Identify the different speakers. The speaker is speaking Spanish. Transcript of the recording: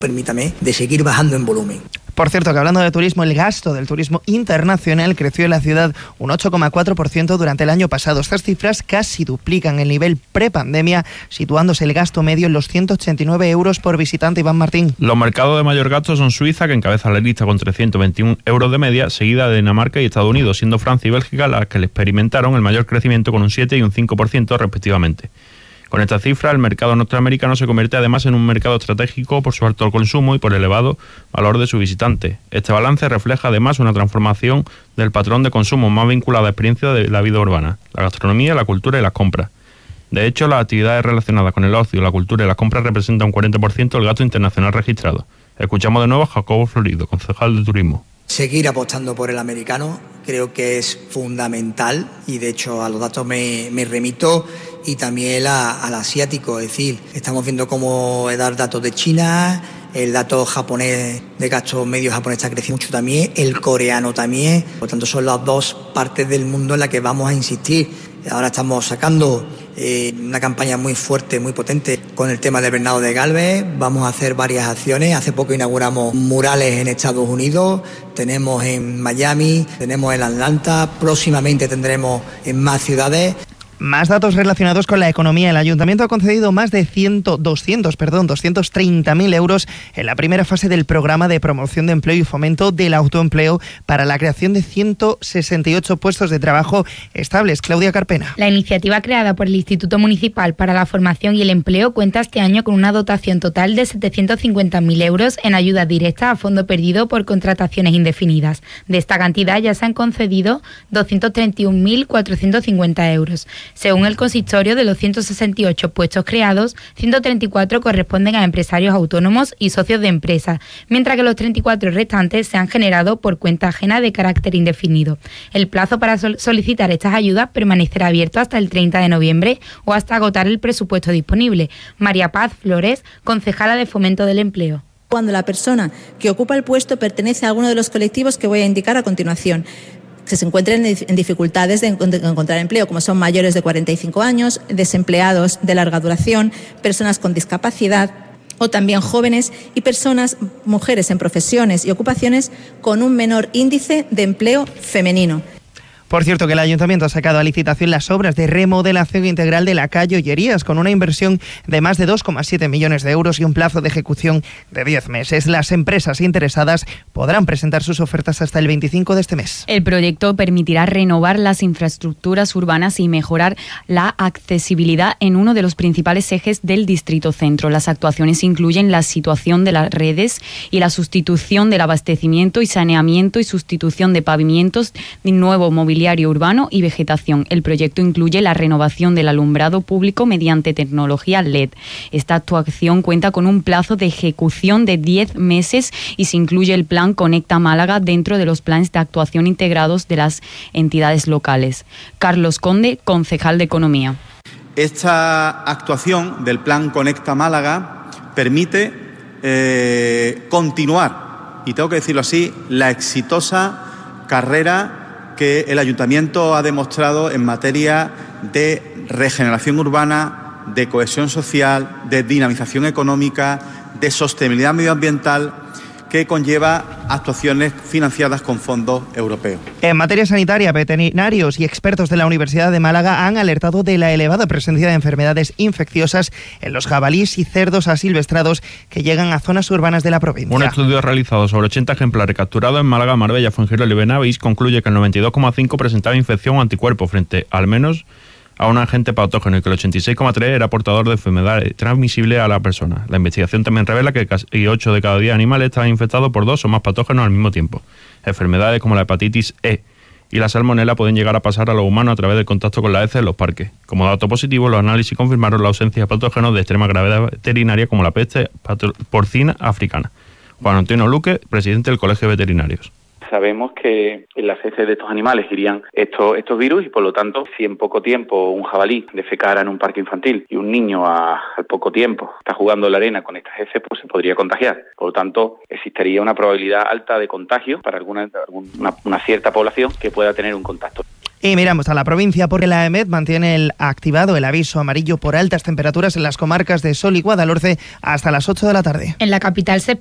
Speaker 1: permítame, de seguir bajando en volumen.
Speaker 2: Por cierto, que hablando de turismo, el gasto del turismo internacional creció en la ciudad un 8,4% durante el año pasado. Estas cifras casi duplican el nivel prepandemia, situándose el gasto medio en los 189 euros por visitante. Iván Martín.
Speaker 3: Los mercados de mayor gasto son Suiza, que encabeza la lista con 321 euros de media, seguida de Dinamarca y Estados Unidos, siendo Francia y Bélgica las que le experimentaron el mayor crecimiento con un 7 y un 5% respectivamente. Con esta cifra, el mercado norteamericano se convierte además en un mercado estratégico por su alto consumo y por el elevado valor de su visitante. Este balance refleja además una transformación del patrón de consumo más vinculado a la experiencia de la vida urbana, la gastronomía, la cultura y las compras. De hecho, las actividades relacionadas con el ocio, la cultura y las compras representan un 40% del gasto internacional registrado. Escuchamos de nuevo a Jacobo Florido, concejal de Turismo.
Speaker 1: Seguir apostando por el americano creo que es fundamental y de hecho a los datos me remito y también al asiático, es decir, estamos viendo cómo dar datos de China, el dato japonés de gasto medio japonés está creciendo mucho también, el coreano también, por tanto son las dos partes del mundo en las que vamos a insistir. Ahora estamos sacando una campaña muy fuerte, muy potente con el tema del Bernardo de Galvez. Vamos a hacer varias acciones. Hace poco inauguramos murales en Estados Unidos, tenemos en Miami, tenemos en Atlanta, próximamente tendremos en más ciudades.
Speaker 2: Más datos relacionados con la economía. El Ayuntamiento ha concedido más de 230.000 euros en la primera fase del programa de promoción de empleo y fomento del autoempleo para la creación de 168 puestos de trabajo estables. Claudia Carpena.
Speaker 4: La iniciativa creada por el Instituto Municipal para la Formación y el Empleo cuenta este año con una dotación total de 750.000 euros en ayuda directa a fondo perdido por contrataciones indefinidas. De esta cantidad ya se han concedido 231.450 euros. Según el consistorio, de los 168 puestos creados, 134 corresponden a empresarios autónomos y socios de empresas, mientras que los 34 restantes se han generado por cuenta ajena de carácter indefinido. El plazo para solicitar estas ayudas permanecerá abierto hasta el 30 de noviembre o hasta agotar el presupuesto disponible. María Paz Flores, concejala de Fomento del Empleo.
Speaker 5: Cuando la persona que ocupa el puesto pertenece a alguno de los colectivos que voy a indicar a continuación, que se encuentren en dificultades de encontrar empleo, como son mayores de 45 años, desempleados de larga duración, personas con discapacidad o también jóvenes y mujeres en profesiones y ocupaciones con un menor índice de empleo femenino.
Speaker 2: Por cierto, que el Ayuntamiento ha sacado a licitación las obras de remodelación integral de la calle Ollerías, con una inversión de más de 2,7 millones de euros y un plazo de ejecución de 10 meses. Las empresas interesadas podrán presentar sus ofertas hasta el 25 de este mes.
Speaker 6: El proyecto permitirá renovar las infraestructuras urbanas y mejorar la accesibilidad en uno de los principales ejes del Distrito Centro. Las actuaciones incluyen la situación de las redes y la sustitución del abastecimiento y saneamiento y sustitución de pavimentos, de nuevo mobiliario urbano y vegetación. El proyecto incluye la renovación del alumbrado público mediante tecnología LED. Esta actuación cuenta con un plazo de ejecución de 10 meses y se incluye el plan Conecta Málaga dentro de los planes de actuación integrados de las entidades locales. Carlos Conde, concejal de Economía.
Speaker 7: Esta actuación del plan Conecta Málaga permite continuar, y tengo que decirlo así, la exitosa carrera que el Ayuntamiento ha demostrado en materia de regeneración urbana, de cohesión social, de dinamización económica, de sostenibilidad medioambiental, que conlleva actuaciones financiadas con fondos europeos.
Speaker 2: En materia sanitaria, veterinarios y expertos de la Universidad de Málaga han alertado de la elevada presencia de enfermedades infecciosas en los jabalíes y cerdos asilvestrados que llegan a zonas urbanas de la provincia.
Speaker 3: Un estudio realizado sobre 80 ejemplares capturados en Málaga, Marbella, Fuengirola y Benavís concluye que el 92,5% presentaba infección o anticuerpos frente al menos a un agente patógeno y que el 86,3% era portador de enfermedades transmisibles a la persona. La investigación también revela que casi 8 de cada 10 animales estaban infectados por 2 o más patógenos al mismo tiempo. Enfermedades como la hepatitis E y la salmonela pueden llegar a pasar a los humanos a través del contacto con la heces en los parques. Como dato positivo, los análisis confirmaron la ausencia de patógenos de extrema gravedad veterinaria como la peste porcina africana. Juan Antonio Luque, presidente del Colegio de Veterinarios.
Speaker 8: Sabemos que en las heces de estos animales irían estos virus y por lo tanto, si en poco tiempo un jabalí defecara en un parque infantil y un niño al poco tiempo está jugando en la arena con estas heces, pues se podría contagiar. Por lo tanto, existiría una probabilidad alta de contagio para una cierta población que pueda tener un contacto.
Speaker 2: Y miramos a la provincia porque la EMET mantiene activado el aviso amarillo por altas temperaturas en las comarcas de Sol y Guadalhorce hasta las 8 de la tarde.
Speaker 4: En la capital se